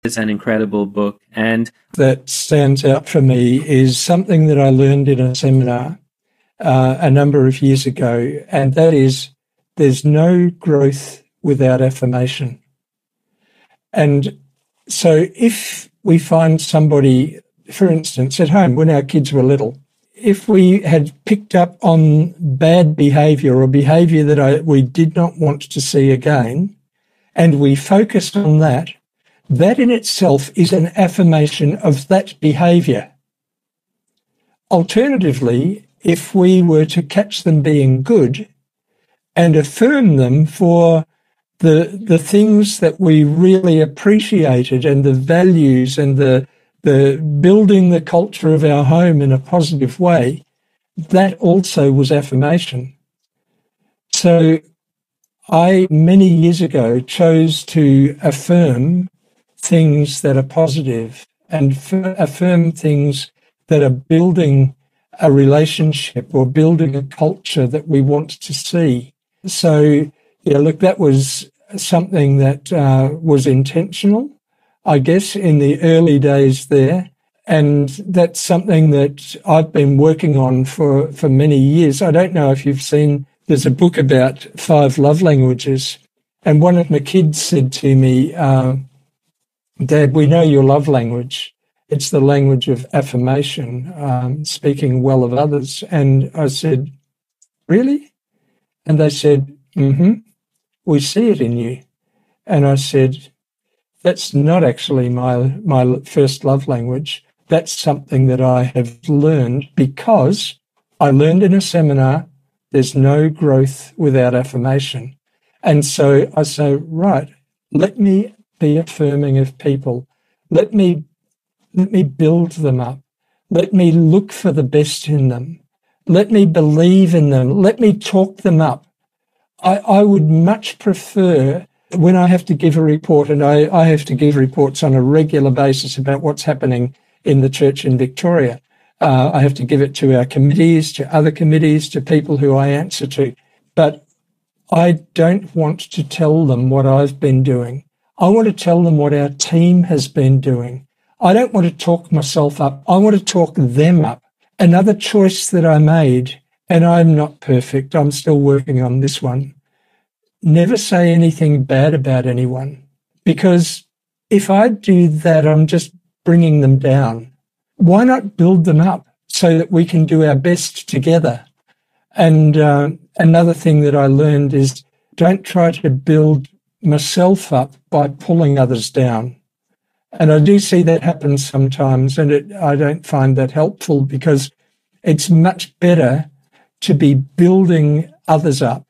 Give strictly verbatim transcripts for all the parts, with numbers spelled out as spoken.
It's an incredible book. And that stands out for me is something that I learned in a seminar uh, a number of years ago, and that is there's no growth without affirmation. And so if we find somebody, for instance, at home when our kids were little, if we had picked up on bad behaviour or behaviour that I, we did not want to see again, and we focused on that, that in itself is an affirmation of that behaviour. Alternatively, if we were to catch them being good and affirm them for the the things that we really appreciated and the values and the the building the culture of our home in a positive way, that also was affirmation. So I, many years ago, chose to affirm things that are positive and f- affirm things that are building a relationship or building a culture that we want to see. So, yeah, look, that was something that uh, was intentional, I guess, in the early days there. And that's something that I've been working on for, for many years. I don't know if you've seen, there's a book about five love languages. And one of my kids said to me, uh, Dad, we know your love language. It's the language of affirmation, um, speaking well of others. And I said, really? And they said, mm-hmm, we see it in you. And I said, that's not actually my my first love language. That's something that I have learned because I learned in a seminar, there's no growth without affirmation. And so I say, right, let me be affirming of people. Let me let me build them up. Let me look for the best in them. Let me believe in them. Let me talk them up. I, I would much prefer, when I have to give a report, and I, I have to give reports on a regular basis about what's happening in the church in Victoria. Uh, I have to give it to our committees, to other committees, to people who I answer to. But I don't want to tell them what I've been doing. I want to tell them what our team has been doing. I don't want to talk myself up. I want to talk them up. Another choice that I made, and I'm not perfect, I'm still working on this one, never say anything bad about anyone, because if I do that, I'm just bringing them down. Why not build them up so that we can do our best together? And uh, another thing that I learned is don't try to build myself up by pulling others down. And I do see that happen sometimes, and it, I don't find that helpful, because it's much better to be building others up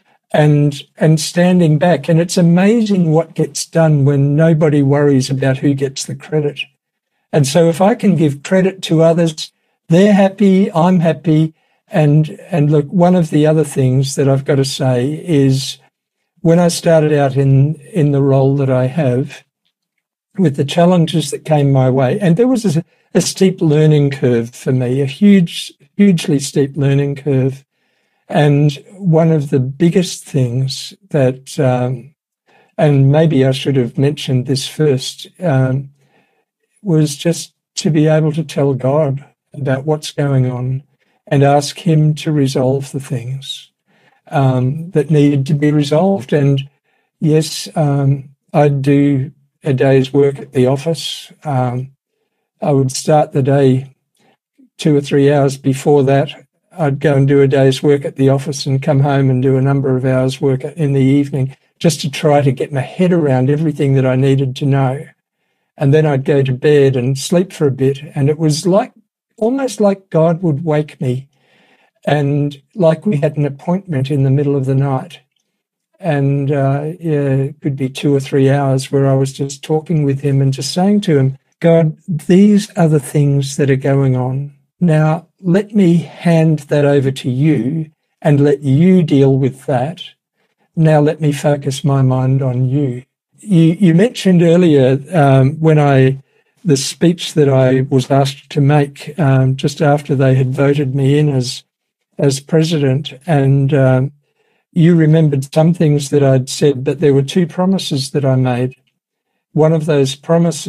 and and standing back. And it's amazing what gets done when nobody worries about who gets the credit. And so if I can give credit to others, they're happy, I'm happy. And and look, one of the other things that I've got to say is when I started out in, in the role that I have, with the challenges that came my way, and there was a, a steep learning curve for me, a huge, hugely steep learning curve. And one of the biggest things that, um, and maybe I should have mentioned this first, um, was just to be able to tell God about what's going on and ask him to resolve the things um, that needed to be resolved. And yes, um, I'd do a day's work at the office. Um, I would start the day two or three hours before that. I'd go and do a day's work at the office and come home and do a number of hours work in the evening, just to try to get my head around everything that I needed to know. And then I'd go to bed and sleep for a bit. And it was like, almost like God would wake me, and like we had an appointment in the middle of the night. And uh, yeah, it could be two or three hours where I was just talking with him and just saying to him, God, these are the things that are going on. Now, let me hand that over to you and let you deal with that. Now let me focus my mind on you. You, you mentioned earlier um, when I, the speech that I was asked to make um, just after they had voted me in as as president, and um, you remembered some things that I'd said, but there were two promises that I made. one of those promises